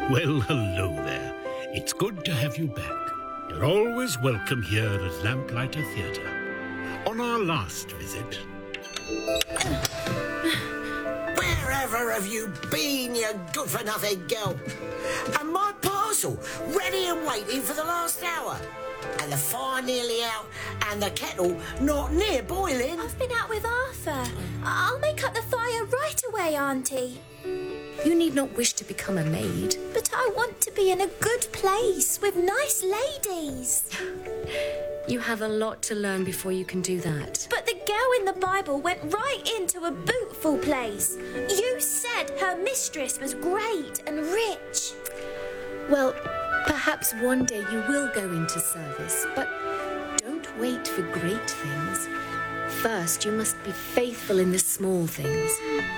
Well, hello there. It's good to have you back. You're always welcome here at Lamplighter Theatre. On our last visit... Wherever have you been, you good-for-nothing girl? And my parcel, ready and waiting for the last hour. And the fire nearly out, and the kettle not near boiling. I've been out with Arthur. I'll make up the fire right away, Auntie. You need not wish to become a maid. But I want to be in a good place with nice ladies. You have a lot to learn before you can do that. But the girl in the Bible went right into a bootful place. You said her mistress was great and rich. Well, perhaps one day you will go into service, but don't wait for great things. First, you must be faithful in the small things.